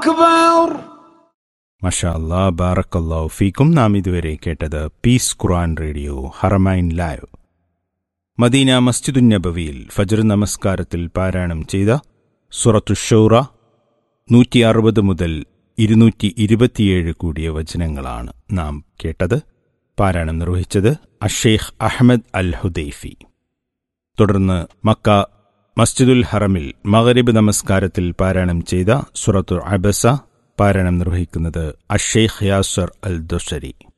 അക്ബർ. മഷാ അല്ലാ, ബാറക്കല്ലാഹു ഫീക്കും. നാം ഇതുവരെ കേട്ടത് പീസ് ഖുർആൻ radio Haramain live. Medina മസ്ജിദുൻ നബവിയിൽ Fajr നമസ്കാരത്തിൽ പാരായണം ചെയ്ത സൂറത്തു ശൂറ 160 മുതൽ 227 കൂടിയ വചനങ്ങളാണ് നാം കേട്ടത്. പാരായണം നിർവഹിച്ചത് അഷേഖ് അഹ്മദ് അൽ ഹുദൈഫി. തുടർന്ന് മക്ക മസ്ജിദുൽ ഹറമിൽ മഗ്രിബ് നമസ്കാരത്തിൽ പാരായണം ചെയ്ത സൂറത്തു അബസ പാരായണം നിർവഹിക്കുന്നത് അഷേഖ് യാസർ അൽ ദുസരി.